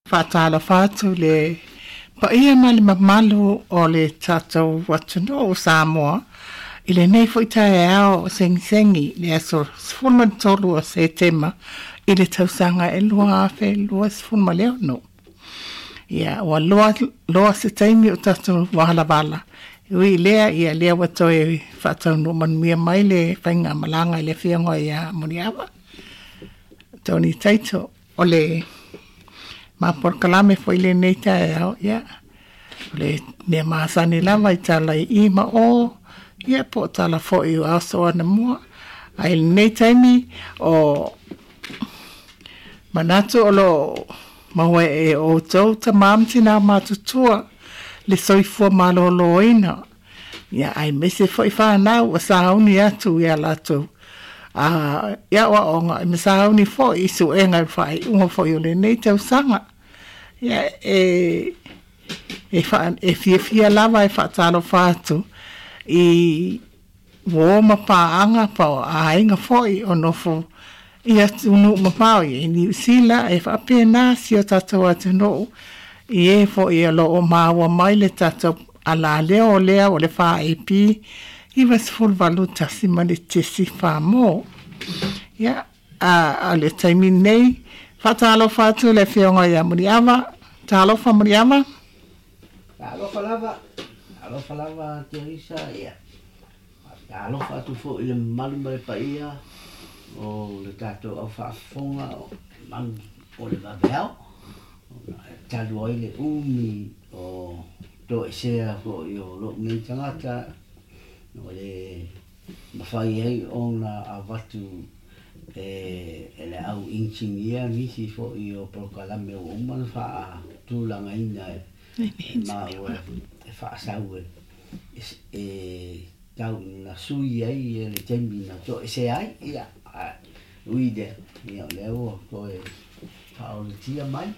Whātala whātu le pa ia mali mamalu o le tātou watuno o Samoa i le nei whaitai ao sengi le aso sfulma tolu o September i le tausanga e lua awhe lua sfulma leo no. Ia, wa loa se taimi o tātou wahala wala. Ui lea ia lea watoe whātau no manuia mai le whainga malanga i le whiango ia Moniawa. Tony Taito o le ma por kalame foi le neita ya le ne ma sani lava i tala I ma o ya po tala foi o aso na mo ai neita mi o manato o lo ma e o to ta mam tina ma tutua le soifua malo loina ya ai mese foi fa na o sa uni atu ya lato ya wa onga me sa uni foi su enga fai un foi le neita usanga ya fia lava e whaatalo whātu I wōma pāanga pao a inga foi o nofo I atu nu mapao I New Zealand e whapea nāsi o tātou atu no I e foi alo o māua mai le tātou ala leo o lea o le wha EP I was full valuta si mani te si wha mō ya a le taimi nei whaatalo whātu le whionga ia Moniawa Talofa Moniawa Talofa lava Teresa ia Talofa tu fo ile malu mai pa ia o le tato au whaafonga o malu o le vaveo talu o ile umi o to esea fo I o lo ngai tangata o le mawhai hei o na awatu ele au inchinia nisi fo I o prokalame o umana wha tūlanga ina ma o e wha sau tau na sui ai le tembi na to e se ai ia uide ia leo to e wha o le tia mai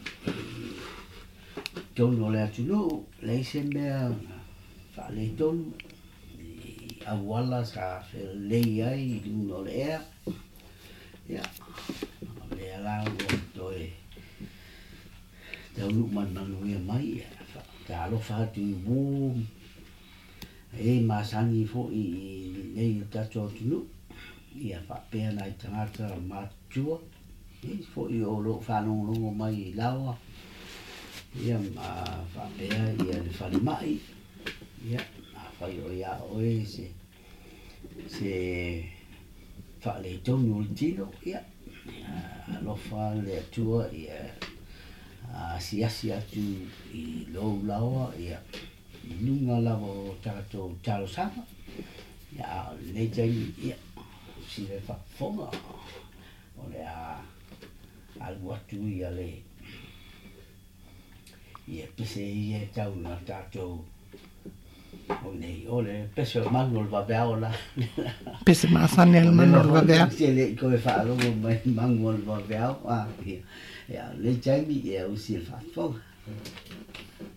tono le atu no le se mea wha le tono awala sa lei ai duno le ea ya le ala to e tau lu man manuia mai ta lo fa tu bu e ma sani fo I nei ta to tu ia fa pe na tangata ma tua e fo I o lo fa no lo mai lawa ia ma fa pe ia le fa mai ia fa yo ia o se fa le tono tino ia lo fa le tua ia sia tu I lo lawa ia nunga lavo tato talo sama ia le jai ia si le fa fonga o le al watu ia le ia pese ia tau na tato o le pese manol va beola pese masanel manol va bea si le ko fa lo manol va beo ia le jai ia usi fa fonga